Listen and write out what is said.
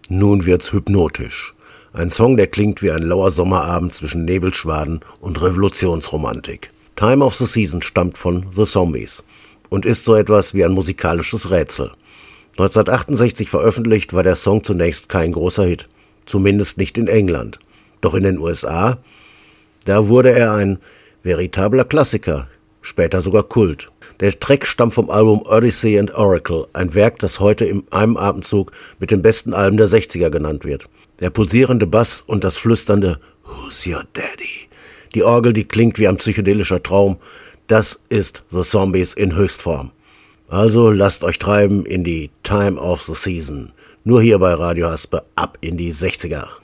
Nun wird's hypnotisch. Ein Song, der klingt wie ein lauer Sommerabend zwischen Nebelschwaden und Revolutionsromantik. Time of the Season stammt von The Zombies und ist so etwas wie ein musikalisches Rätsel. 1968 veröffentlicht, war der Song zunächst kein großer Hit. Zumindest nicht in England. Doch in den USA, da wurde er ein veritabler Klassiker, später sogar Kult. Der Track stammt vom Album Odyssey and Oracle, ein Werk, das heute in einem Atemzug mit den besten Alben der 60er genannt wird. Der pulsierende Bass und das flüsternde Who's Your Daddy? Die Orgel, die klingt wie ein psychedelischer Traum, das ist The Zombies in Höchstform. Also lasst euch treiben in die Time of the Season. Nur hier bei Radio Haspe ab in die 60er.